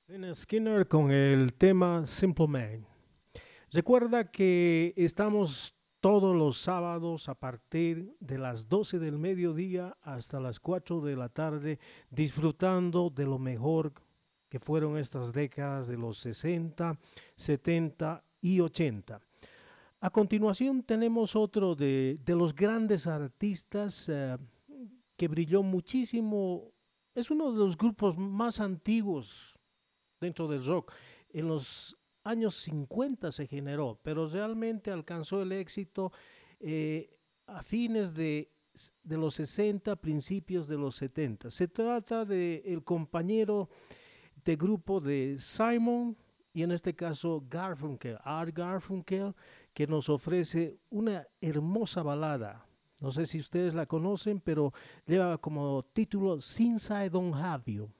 Lynyrd Skinner con el tema Simple Man. Recuerda que estamos todos los sábados a partir de las 12 del mediodía hasta las 4 de la tarde disfrutando de lo mejor que fueron estas décadas de los 60, 70 y 80. A continuación tenemos otro de los grandes artistas que brilló muchísimo. Es uno de los grupos más antiguos dentro del rock. En los años 50 se generó, pero realmente alcanzó el éxito a fines de los 60, principios de los 70. Se trata de el compañero de grupo de Simon y en este caso Garfunkel, Art Garfunkel, que nos ofrece una hermosa balada. No sé si ustedes la conocen, pero lleva como título Since I Don't Have You.